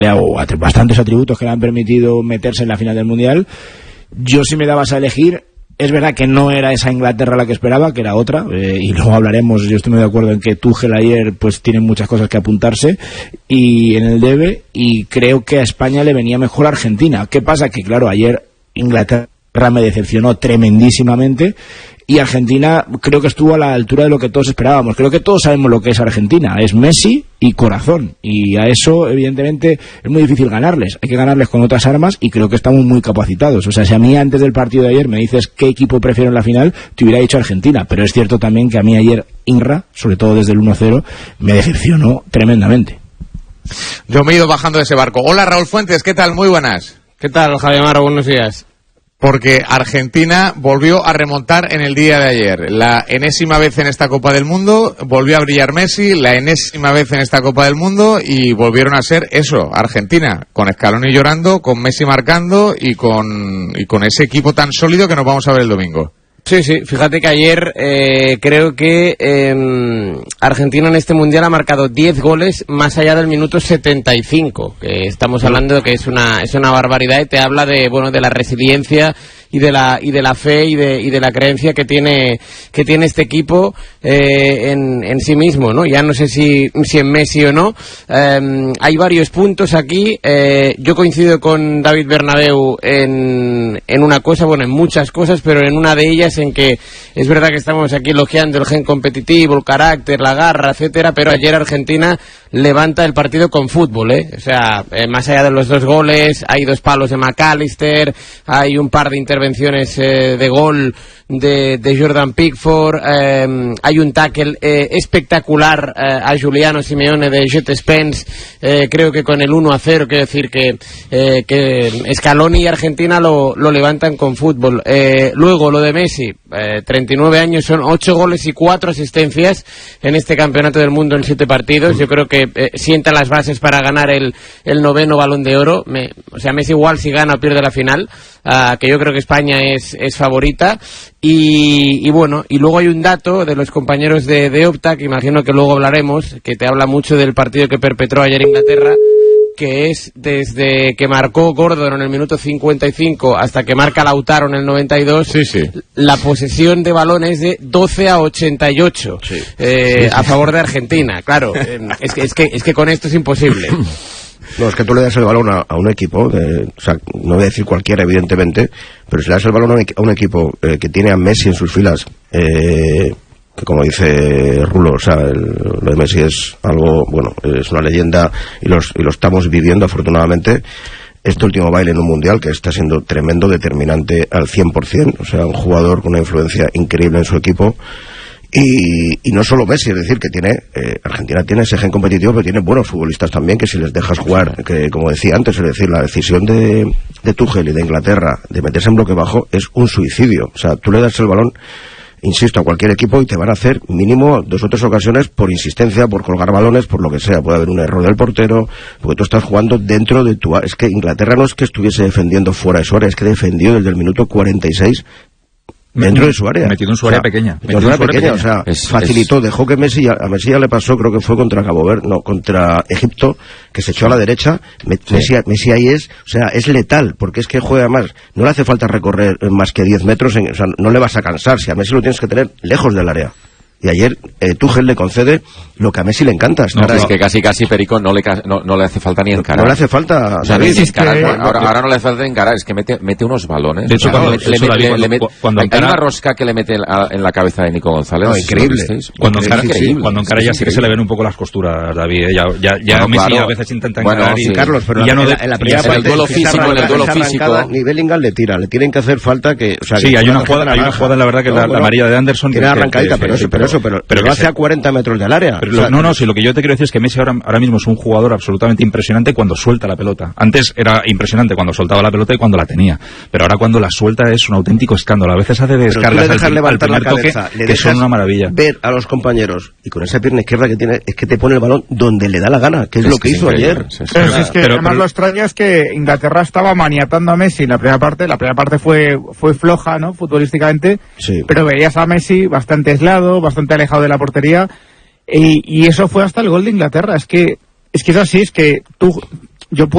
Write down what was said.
o bastantes atributos que le han permitido meterse en la final del Mundial. Yo, si me dabas a elegir, es verdad que no era esa Inglaterra la que esperaba, que era otra, y luego hablaremos. Yo estoy muy de acuerdo en que Tuchel ayer pues tiene muchas cosas que apuntarse y en el debe, y creo que a España le venía mejor Argentina. ¿Qué pasa? Que claro, ayer Inglaterra me decepcionó tremendísimamente y Argentina creo que estuvo a la altura de lo que todos esperábamos. Creo que todos sabemos lo que es Argentina, es Messi y corazón, y a eso evidentemente es muy difícil ganarles, hay que ganarles con otras armas y creo que estamos muy capacitados. O sea, si a mí antes del partido de ayer me dices qué equipo prefiero en la final, te hubiera dicho Argentina, pero es cierto también que a mí ayer Inra, sobre todo desde el 1-0, me decepcionó tremendamente. Yo me he ido bajando de ese barco. Hola, Raúl Fuentes, ¿qué tal? Muy buenas. ¿Qué tal, Javier Maro? Buenos días. Porque Argentina volvió a remontar en el día de ayer. La enésima vez en esta Copa del Mundo, volvió a brillar Messi, la enésima vez en esta Copa del Mundo, y volvieron a ser eso, Argentina, con Scaloni llorando, con Messi marcando y con ese equipo tan sólido que nos vamos a ver el domingo. Sí, fíjate que ayer creo que Argentina en este Mundial ha marcado 10 goles más allá del minuto 75, que estamos hablando de que es una barbaridad, y te habla de la resiliencia y de la fe y de la creencia que tiene este equipo en sí mismo, ¿no? Ya no sé si en Messi o no. Hay varios puntos aquí. Yo coincido con David Bernabéu en una cosa, en muchas cosas, pero en una de ellas en que es verdad que estamos aquí elogiando el gen competitivo, el carácter, la garra, etcétera, pero ayer Argentina levanta el partido con fútbol, O sea, más allá de los 2 goles, hay 2 palos de McAllister, hay un par de intervenciones de gol de Jordan Pickford, hay un tackle espectacular a Giuliano Simeone de Jet Spence, creo que con el 1-0, quiero decir que Scaloni y Argentina lo levantan con fútbol. Luego lo de Messi, 39 años, son 8 goles y 4 asistencias en este campeonato del mundo en 7 partidos. Yo creo que sienta las bases para ganar el 9º Balón de Oro. Messi igual si gana o pierde la final, que yo creo que España es favorita. Y luego hay un dato de los compañeros de Opta, que imagino que luego hablaremos, que te habla mucho del partido que perpetró ayer Inglaterra, que es desde que marcó Gordon en el minuto 55 hasta que marca Lautaro en el 92, la posesión de balón es de 12-88 a favor de Argentina. Claro, es que con esto es imposible. No, es que tú le das el balón a un equipo, o sea, no voy a decir cualquiera, evidentemente, pero si le das el balón a un equipo que tiene a Messi en sus filas, que como dice Rulo, o sea, lo de Messi es algo, es una leyenda y lo estamos viviendo afortunadamente. Este último baile en un mundial que está siendo tremendo, determinante al 100%, o sea, un jugador con una influencia increíble en su equipo. Y no solo Messi, es decir, que Argentina tiene ese gen competitivo, pero tiene buenos futbolistas también, que si les dejas jugar, que como decía antes, es decir, la decisión de Tuchel y de Inglaterra de meterse en bloque bajo es un suicidio. O sea, tú le das el balón, insisto, a cualquier equipo y te van a hacer mínimo 2 o 3 ocasiones por insistencia, por colgar balones, por lo que sea. Puede haber un error del portero, porque tú estás jugando dentro de tu... Es que Inglaterra no es que estuviese defendiendo fuera de su área, es que defendió desde el minuto 46 dentro de su área. Metido en su área pequeña. O sea, facilitó, dejó que a Messi ya le pasó, creo que fue contra contra Egipto, que se echó a la derecha. Messi ahí es letal, porque es que juega más, no le hace falta recorrer más que 10 metros, o sea, no le vas a cansar, si a Messi lo tienes que tener lejos del área. Y ayer Tuchel le concede lo que a Messi le encanta. No, es que casi Perico no le hace falta ni encarar. No le hace falta. O sea, ahora no le hace falta encarar, es que mete unos balones. De hecho, cuando hay una rosca que le mete en la cabeza de Nico González. No, increíble. Cuando encara ya sí que se le ven un poco las costuras, David. Ya Messi a veces intenta encarar. Sí, Carlos, pero ya en la primera parte, en el duelo físico. Ni Bellingham le tira, le tienen que hacer falta que... Sí, hay una jugada, la verdad, que la amarilla de Anderson. Tiene arrancadita, pero lo hace a 40 metros del área. Si lo que yo te quiero decir es que Messi ahora mismo es un jugador absolutamente impresionante cuando suelta la pelota. Antes era impresionante cuando soltaba la pelota y cuando la tenía, pero ahora cuando la suelta es un auténtico escándalo. A veces hace descargas al primer toque que son una maravilla. Ver a los compañeros y con esa pierna izquierda que tiene, es que te pone el balón donde le da la gana, que es lo que hizo ayer. Además lo extraño es que Inglaterra estaba maniatando a Messi en la primera parte fue floja, ¿no?, futbolísticamente, pero veías a Messi bastante aislado, bastante alejado de la portería, y eso fue hasta el gol de Inglaterra. Es que es así, es que yo